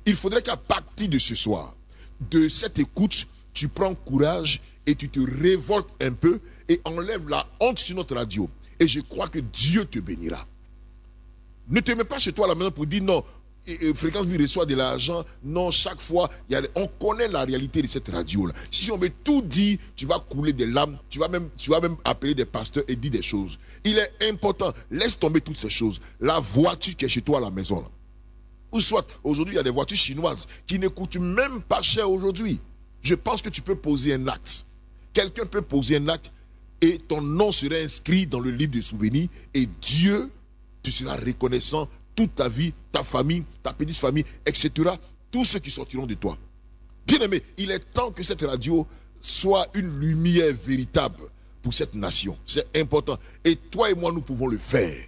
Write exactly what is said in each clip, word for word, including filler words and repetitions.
Il faudrait qu'à partir de ce soir, de cette écoute, tu prends courage et tu te révoltes un peu et enlèves la honte sur notre radio. Et je crois que Dieu te bénira. Ne te mets pas chez toi à la maison pour dire non, et, et, Fréquence Vie reçoit de l'argent. Non, chaque fois, y a, on connaît la réalité de cette radio-là. Si on veut tout dire, tu vas couler des larmes, tu vas, même, tu vas même appeler des pasteurs et dire des choses. Il est important, laisse tomber toutes ces choses. La voiture qui est chez toi à la maison, là. Ou soit, aujourd'hui, il y a des voitures chinoises qui ne coûtent même pas cher aujourd'hui. Je pense que tu peux poser un acte. Quelqu'un peut poser un acte et ton nom sera inscrit dans le livre des souvenirs et Dieu, tu seras reconnaissant toute ta vie, ta famille, ta petite famille, et cetera. Tous ceux qui sortiront de toi. Bien aimé, il est temps que cette radio soit une lumière véritable pour cette nation. C'est important. Et toi et moi, nous pouvons le faire.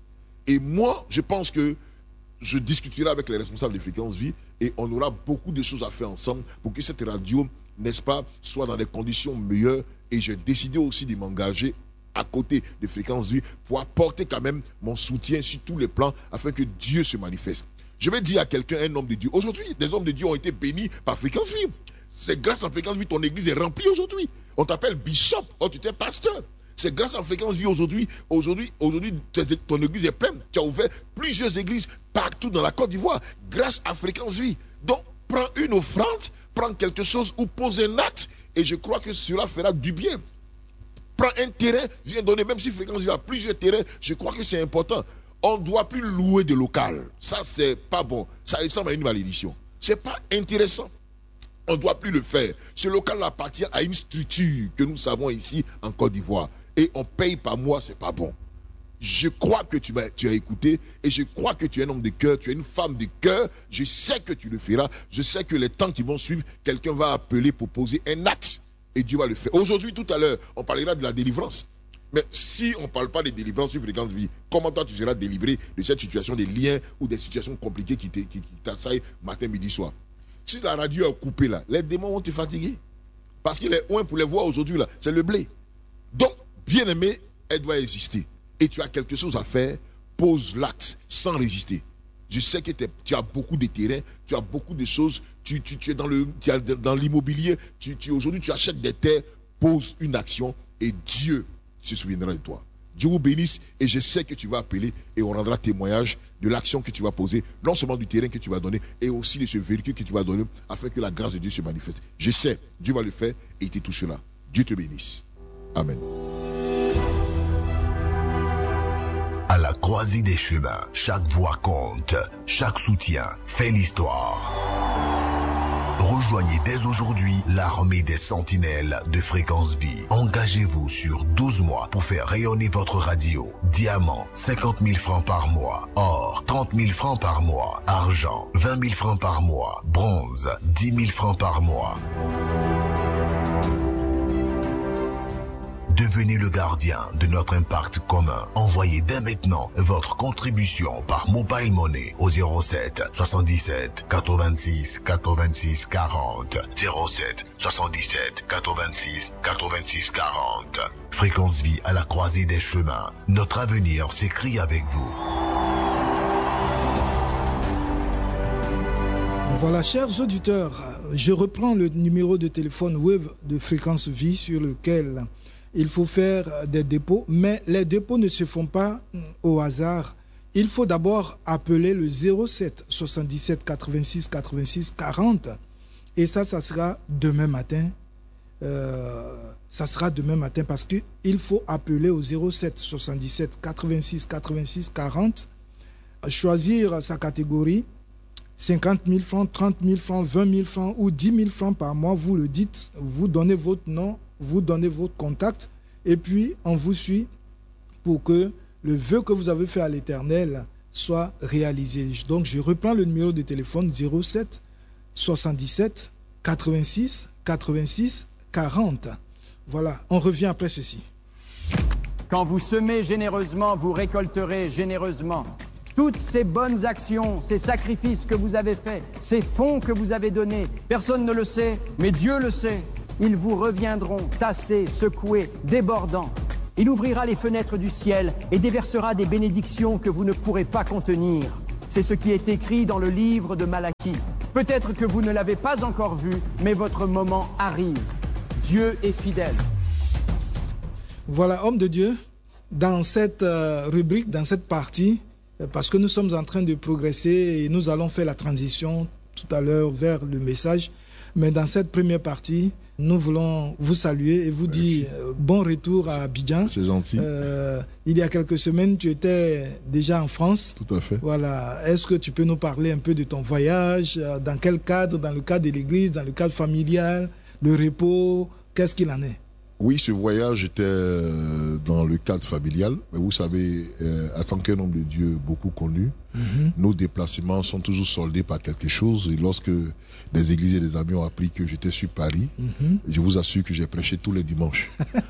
Et moi, je pense que je discuterai avec les responsables de Fréquence Vie et on aura beaucoup de choses à faire ensemble pour que cette radio, n'est-ce pas, soit dans des conditions meilleures. Et j'ai décidé aussi de m'engager à côté de Fréquence Vie pour apporter quand même mon soutien sur tous les plans afin que Dieu se manifeste. Je vais dire à quelqu'un, un homme de Dieu. Aujourd'hui, des hommes de Dieu ont été bénis par Fréquence Vie. C'est grâce à Fréquence Vie ton église est remplie aujourd'hui. On t'appelle bishop, oh, tu étais pasteur. C'est grâce à Fréquence Vie aujourd'hui, aujourd'hui, aujourd'hui, ton église est pleine. Tu as ouvert plusieurs églises partout dans la Côte d'Ivoire grâce à Fréquence Vie. Donc, prends une offrande, prends quelque chose ou pose un acte et je crois que cela fera du bien. Prends un terrain, viens donner, même si Fréquence Vie a plusieurs terrains, je crois que c'est important. On ne doit plus louer de local. Ça, c'est pas bon. Ça ressemble à une malédiction. C'est pas intéressant. On ne doit plus le faire. Ce local appartient à une structure que nous savons ici en Côte d'Ivoire. Et on paye par mois, c'est pas bon. Je crois que tu, vas, tu as écouté et je crois que tu es un homme de cœur, tu es une femme de cœur. Je sais que tu le feras. Je sais que les temps qui vont suivre, quelqu'un va appeler pour poser un acte et Dieu va le faire. Aujourd'hui, tout à l'heure, on parlera de la délivrance. Mais si on ne parle pas de délivrance sur Fréquence Vie, comment toi tu seras délivré de cette situation, des liens ou des situations compliquées qui, qui, qui t'assaillent matin, midi, soir? Si la radio est coupée là, les démons vont te fatiguer. Parce qu'il est loin pour les voir aujourd'hui là, c'est le blé. Donc, bien aimé, elle doit exister. Et tu as quelque chose à faire, pose l'acte sans résister. Je sais que tu as beaucoup de terrains, tu as beaucoup de choses, tu, tu, tu es dans le, tu es dans l'immobilier, tu, tu, aujourd'hui tu achètes des terres, pose une action et Dieu se souviendra de toi. Dieu vous bénisse et je sais que tu vas appeler et on rendra témoignage de l'action que tu vas poser, non seulement du terrain que tu vas donner, et aussi de ce véhicule que tu vas donner afin que la grâce de Dieu se manifeste. Je sais, Dieu va le faire et il te touchera. Dieu te bénisse. Amen. À la croisée des chemins, chaque voix compte, chaque soutien fait l'histoire. Rejoignez dès aujourd'hui l'armée des sentinelles de Fréquence Vie. Engagez-vous sur douze mois pour faire rayonner votre radio. Diamant, cinquante mille francs par mois. Or, trente mille francs par mois. Argent, vingt mille francs par mois. Bronze, dix mille francs par mois. Devenez le gardien de notre impact commun. Envoyez dès maintenant votre contribution par Mobile Money au zéro sept soixante-dix-sept quatre-vingt-six quatre-vingt-six quarante. zéro sept soixante-dix-sept quatre-vingt-six quatre-vingt-six quarante. Fréquence Vie à la croisée des chemins. Notre avenir s'écrit avec vous. Voilà, chers auditeurs, je reprends le numéro de téléphone web de Fréquence Vie sur lequel il faut faire des dépôts, mais les dépôts ne se font pas au hasard. Il faut d'abord appeler le zéro sept soixante-dix-sept quatre-vingt-six quatre-vingt-six quarante et ça, ça sera demain matin. Euh, ça sera demain matin parce qu'il faut appeler au zéro sept soixante-dix-sept quatre-vingt-six quatre-vingt-six quarante, choisir sa catégorie, cinquante mille francs, trente mille francs, vingt mille francs ou dix mille francs par mois. Vous le dites, vous donnez votre nom, vous donnez votre contact et puis on vous suit pour que le vœu que vous avez fait à l'Éternel soit réalisé. Donc je reprends le numéro de téléphone zéro sept soixante-dix-sept quatre-vingt-six quatre-vingt-six quarante. Voilà, on revient après ceci. Quand vous semez généreusement, vous récolterez généreusement. Toutes ces bonnes actions, ces sacrifices que vous avez faits, ces fonds que vous avez donnés, personne ne le sait, mais Dieu le sait. Ils vous reviendront tassés, secoués, débordants. Il ouvrira les fenêtres du ciel et déversera des bénédictions que vous ne pourrez pas contenir. C'est ce qui est écrit dans le livre de Malachie. Peut-être que vous ne l'avez pas encore vu, mais votre moment arrive. Dieu est fidèle. Voilà, homme de Dieu, dans cette euh, rubrique, dans cette partie, euh, parce que nous sommes en train de progresser et nous allons faire la transition tout à l'heure vers le message. Mais dans cette première partie, nous voulons vous saluer et vous dire euh, bon retour à Abidjan. C'est gentil. Euh, il y a quelques semaines, tu étais déjà en France. Tout à fait. Voilà. Est-ce que tu peux nous parler un peu de ton voyage? Dans quel cadre? Dans le cadre de l'église? Dans le cadre familial? Le repos? Qu'est-ce qu'il en est? Oui, ce voyage était dans le cadre familial. Mais vous savez, euh, en tant qu'un homme de Dieu beaucoup connu, mm-hmm. nos déplacements sont toujours soldés par quelque chose. Et lorsque des églises et des amis ont appris que j'étais sur Paris, mm-hmm. je vous assure que j'ai prêché tous les dimanches.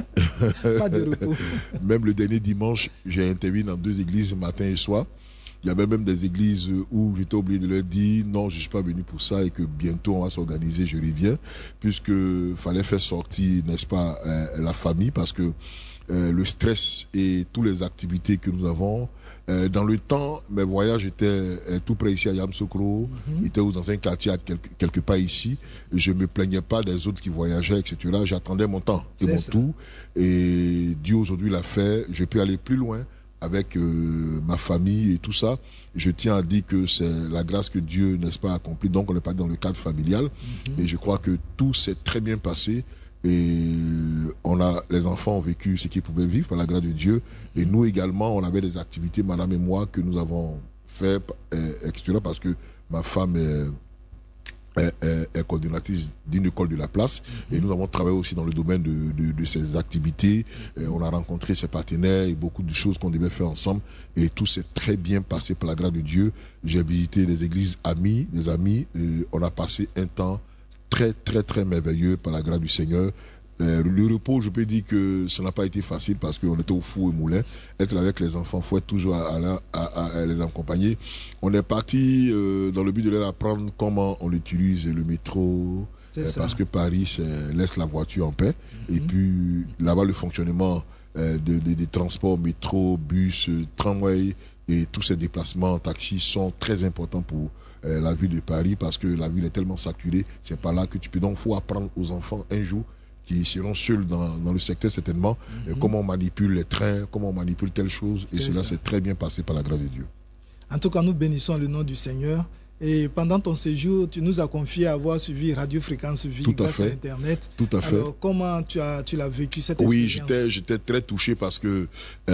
Pas de repos. Même le dernier dimanche, j'ai intervenu dans deux églises matin et soir. Il y avait même des églises où j'étais obligé de leur dire non, je ne suis pas venu pour ça et que bientôt on va s'organiser, je reviens, puisqu'il fallait faire sortir, n'est-ce pas, euh, la famille, parce que euh, le stress et toutes les activités que nous avons, euh, dans le temps, mes voyages étaient euh, tout près ici à Yamoussoukro, mm-hmm. étaient dans un quartier à quelque, quelque part ici, je ne me plaignais pas des autres qui voyageaient, et cetera. J'attendais mon temps et mon tour, et Dieu aujourd'hui l'a fait, je peux aller plus loin avec euh, ma famille et tout ça. Je tiens à dire que c'est la grâce que Dieu, n'est-ce pas, accomplit. Donc on n'est pas dans le cadre familial. Mm-hmm. Et je crois que tout s'est très bien passé. Et on a, les enfants ont vécu ce qu'ils pouvaient vivre par la grâce de Dieu. Et nous également, on avait des activités, madame et moi, que nous avons fait, euh, et cetera. Parce que ma femme est... Est, est, est coordinatrice d'une école de la place, mmh. et nous avons travaillé aussi dans le domaine de, de, de ces activités. Et on a rencontré ses partenaires et beaucoup de choses qu'on devait faire ensemble, et tout s'est très bien passé par la grâce de Dieu. J'ai visité des églises amies, des amis, et on a passé un temps très très très merveilleux par la grâce du Seigneur. Euh, le repos, je peux dire que ça n'a pas été facile parce qu'on était au four et moulin. Être avec les enfants, il faut être toujours à, à, à, à les accompagner. On est parti euh, dans le but de leur apprendre comment on utilise le métro, euh, parce que Paris laisse la voiture en paix. Mm-hmm. Et puis là-bas, le fonctionnement euh, des de, de transports, métro, bus, tramway et tous ces déplacements en taxi sont très importants pour euh, la ville de Paris parce que la ville est tellement saturée. C'est pas là que tu peux. Donc, il faut apprendre aux enfants un jour qui seront seuls dans, dans le secteur certainement, mm-hmm. et comment on manipule les trains, comment on manipule telle chose, et cela s'est très bien passé par la grâce de Dieu. En tout cas, nous bénissons le nom du Seigneur. Et pendant ton séjour, tu nous as confié avoir suivi Radio Fréquence Vie grâce à Internet. Tout à fait. Alors, comment tu as, tu l'as vécu cette expérience? Oui, j'étais, j'étais très touché parce que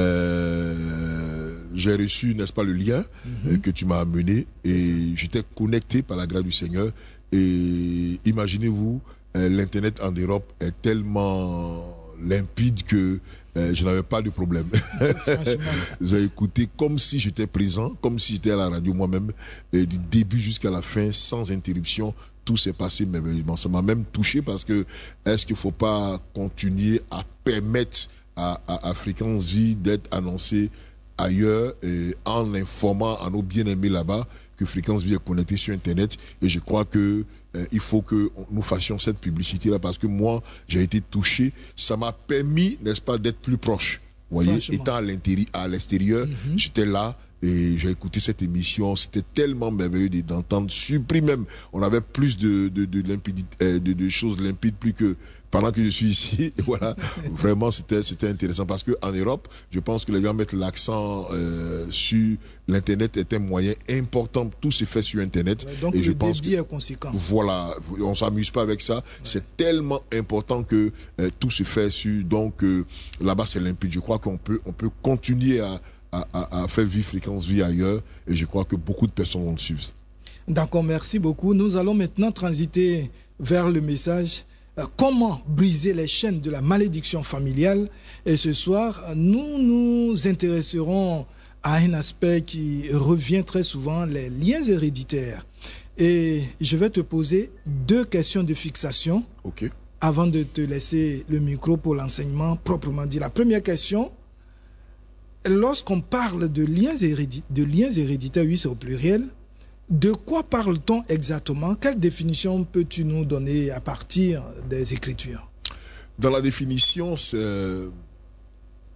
euh, j'ai reçu, n'est-ce pas, le lien mm-hmm. euh, que tu m'as amené, et j'étais connecté par la grâce du Seigneur. Et imaginez-vous, Euh, l'Internet en Europe est tellement limpide que euh, je n'avais pas de problème. J'ai écouté comme si j'étais présent, comme si j'étais à la radio moi-même, et du début jusqu'à la fin, sans interruption. Tout s'est passé merveilleusement. Ça m'a même touché parce que est-ce qu'il ne faut pas continuer à permettre à, à, à Fréquence Vie d'être annoncé ailleurs, et en informant à nos bien-aimés là-bas que Fréquence Vie est connectée sur Internet. Et je crois que Euh, il faut que nous fassions cette publicité-là parce que moi, j'ai été touché. Ça m'a permis, n'est-ce pas, d'être plus proche. Vous voyez, étant à l'intérieur, à l'extérieur, mm-hmm. j'étais là et j'ai écouté cette émission. C'était tellement merveilleux d'entendre, surpris même. On avait plus de, de, de, limpidité, de, de choses limpides, plus que pendant que je suis ici. Et voilà, vraiment, c'était, c'était intéressant parce qu'en Europe, je pense que les gens mettent l'accent euh, sur l'Internet est un moyen important. Tout se fait sur Internet. Ouais, donc et le je pense débit que, est conséquent. Voilà, on ne s'amuse pas avec ça. Ouais. C'est tellement important que euh, tout se fait sur. Donc euh, là-bas, c'est limpide. Je crois qu'on peut, on peut continuer à, à, à, à faire vivre Fréquence Vie ailleurs. Et je crois que beaucoup de personnes vont le suivre. D'accord, merci beaucoup. Nous allons maintenant transiter vers le message. Comment briser les chaînes de la malédiction familiale. Et ce soir, nous nous intéresserons à un aspect qui revient très souvent, les liens héréditaires. Et je vais te poser deux questions de fixation okay. avant de te laisser le micro pour l'enseignement proprement dit. La première question, lorsqu'on parle de liens, hérédit- de liens héréditaires, oui c'est au pluriel, de quoi parle-t-on exactement? Quelle définition peux-tu nous donner à partir des Écritures? Dans la définition, c'est,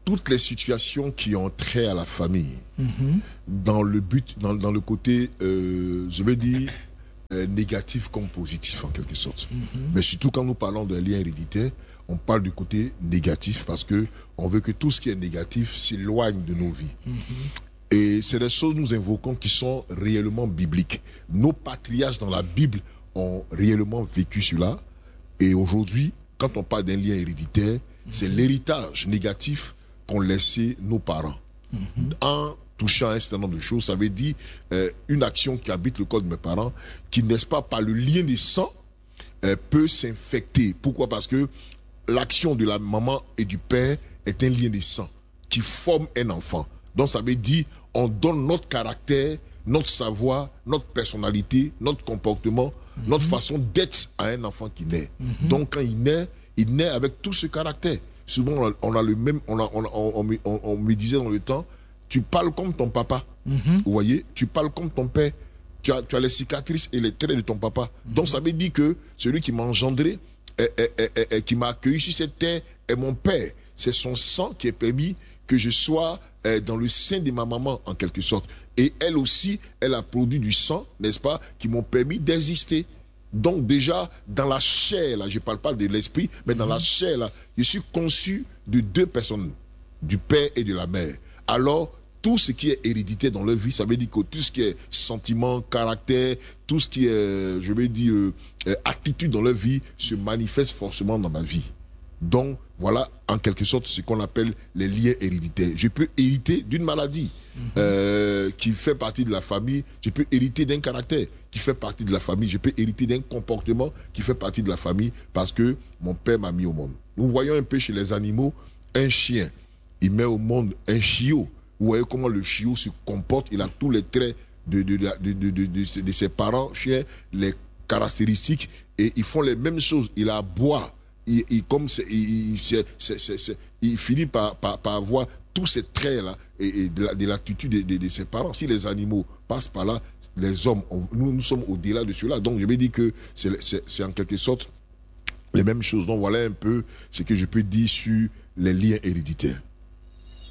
toutes les situations qui ont trait à la famille, Mhm. dans le but, dans, dans le côté, euh, je veux dire, euh, négatif comme positif en quelque sorte. Mhm. Mais surtout quand nous parlons d'un lien héréditaire, on parle du côté négatif parce que on veut que tout ce qui est négatif s'éloigne de nos vies. Mhm. Et c'est des choses que nous invoquons qui sont réellement bibliques. Nos patriarches dans la Bible ont réellement vécu cela. Et aujourd'hui, quand on parle d'un lien héréditaire, mm-hmm. c'est l'héritage négatif qu'ont laissé nos parents. Mm-hmm. En touchant un certain nombre de choses, ça veut dire euh, une action qui habite le corps de mes parents, qui, n'est-ce pas, par le lien des sangs, euh, peut s'infecter. Pourquoi? Parce que l'action de la maman et du père est un lien des sangs qui forme un enfant. Donc ça veut dire on donne notre caractère, notre savoir, notre personnalité, notre comportement, mm-hmm. notre façon d'être à un enfant qui naît. Mm-hmm. Donc quand il naît, il naît avec tout ce caractère. Souvent on a le même, on, a, on, a, on, on, on, on me disait dans le temps, tu parles comme ton papa. Mm-hmm. Vous voyez, tu parles comme ton père. Tu as, tu as les cicatrices et les traits de ton papa. Mm-hmm. Donc ça veut dire que celui qui m'a engendré, est, est, est, est, qui m'a accueilli sur cette terre est mon père. C'est son sang qui est permis que je sois euh, dans le sein de ma maman, en quelque sorte. Et elle aussi, elle a produit du sang, n'est-ce pas, qui m'ont permis d'exister. Donc déjà, dans la chair, là, je ne parle pas de l'esprit, mais dans mmh. la chair, là, je suis conçu de deux personnes, du père et de la mère. Alors, tout ce qui est hérédité dans leur vie, ça veut dire que tout ce qui est sentiment, caractère, tout ce qui est, je vais dire, euh, euh, attitude dans leur vie se manifeste forcément dans ma vie. Donc, voilà, en quelque sorte, ce qu'on appelle les liens héréditaires. Je peux hériter d'une maladie mmh. euh, qui fait partie de la famille. Je peux hériter d'un caractère qui fait partie de la famille. Je peux hériter d'un comportement qui fait partie de la famille parce que mon père m'a mis au monde. Nous voyons un peu chez les animaux, un chien, il met au monde un chiot. Vous voyez comment le chiot se comporte. Il a tous les traits de, de, de, de, de, de, de, de ses parents chiens, les caractéristiques, et ils font les mêmes choses. Il aboie. Il, il, comme c'est, il, c'est, c'est, c'est, c'est, il finit par, par, par avoir tous ces traits-là et, et de, la, de l'attitude de, de, de ses parents. Si les animaux passent par là, les hommes, on, nous, nous sommes au-delà de cela. Donc je vais dire que c'est, c'est, c'est en quelque sorte les mêmes choses. Donc voilà un peu ce que je peux dire sur les liens héréditaires.